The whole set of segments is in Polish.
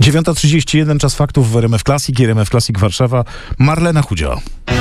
9:31, czas faktów w RMF Classic, RMF Classic Warszawa. Marlena Chudzio.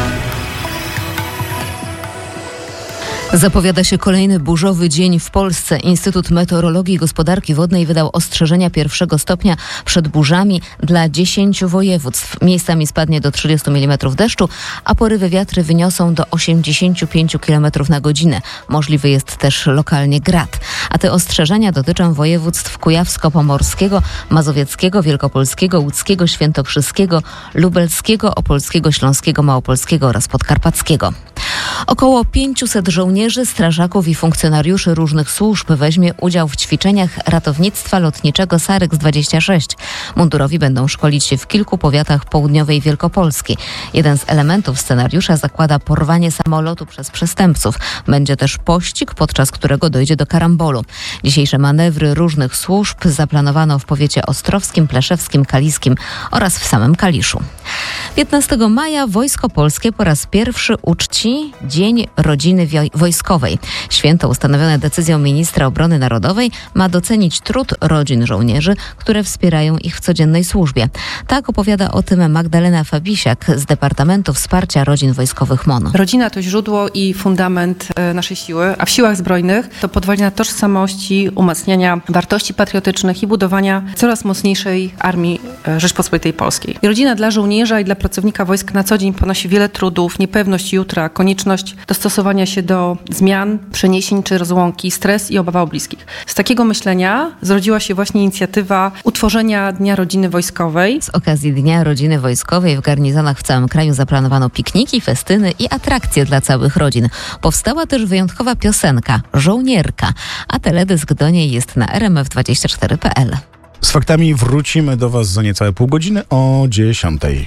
Zapowiada się kolejny burzowy dzień w Polsce. Instytut Meteorologii i Gospodarki Wodnej wydał ostrzeżenia pierwszego stopnia przed burzami dla 10 województw. Miejscami spadnie do 30 mm deszczu, a porywy wiatry wyniosą do 85 km na godzinę. Możliwy jest też lokalnie grad. A te ostrzeżenia dotyczą województw kujawsko-pomorskiego, mazowieckiego, wielkopolskiego, łódzkiego, świętokrzyskiego, lubelskiego, opolskiego, śląskiego, małopolskiego oraz podkarpackiego. Około 500 żołnierzy, strażaków i funkcjonariuszy różnych służb weźmie udział w ćwiczeniach ratownictwa lotniczego Saryks-26. Mundurowi będą szkolić się w kilku powiatach południowej Wielkopolski. Jeden z elementów scenariusza zakłada porwanie samolotu przez przestępców. Będzie też pościg, podczas którego dojdzie do karambolu. Dzisiejsze manewry różnych służb zaplanowano w powiecie ostrowskim, pleszewskim, kaliskim oraz w samym Kaliszu. 15 maja Wojsko Polskie po raz pierwszy uczci Dzień Rodziny Wojskowej. Święto ustanowione decyzją ministra obrony narodowej ma docenić trud rodzin żołnierzy, które wspierają ich w codziennej służbie. Tak opowiada o tym Magdalena Fabisiak z Departamentu Wsparcia Rodzin Wojskowych MON. Rodzina to źródło i fundament naszej siły, a w siłach zbrojnych to podwalina tożsamości, umacniania wartości patriotycznych i budowania coraz mocniejszej armii Rzeczpospolitej Polskiej. I rodzina dla żołnierza i dla pracownika wojsk na co dzień ponosi wiele trudów, niepewność jutra, konieczność dostosowania się do zmian, przeniesień czy rozłąki, stres i obawa o bliskich. Z takiego myślenia zrodziła się właśnie inicjatywa utworzenia Dnia Rodziny Wojskowej. Z okazji Dnia Rodziny Wojskowej w garnizonach w całym kraju zaplanowano pikniki, festyny i atrakcje dla całych rodzin. Powstała też wyjątkowa piosenka Żołnierka, a teledysk do niej jest na rmf24.pl. Z faktami wrócimy do Was za niecałe pół godziny o 10:00.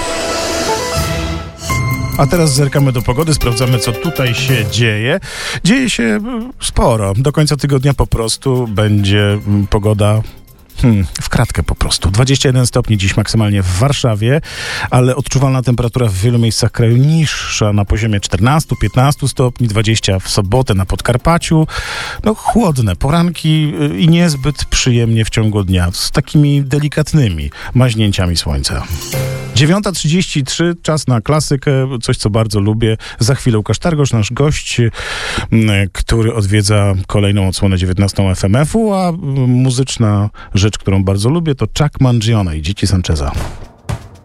A teraz zerkamy do pogody, sprawdzamy, co tutaj się dzieje. Dzieje się sporo. Do końca tygodnia po prostu będzie pogoda w kratkę po prostu. 21 stopni dziś maksymalnie w Warszawie, ale odczuwalna temperatura w wielu miejscach kraju niższa, na poziomie 14-15 stopni, 20 w sobotę na Podkarpaciu. No chłodne poranki i niezbyt przyjemnie w ciągu dnia, z takimi delikatnymi maźnięciami słońca. 9:33, czas na klasykę, coś co bardzo lubię. Za chwilę Łukasz Targosz, nasz gość, który odwiedza kolejną odsłonę 19 FMF-u, a muzyczna rzecz, którą bardzo lubię, to Chuck Mangione i Dzieci Sancheza.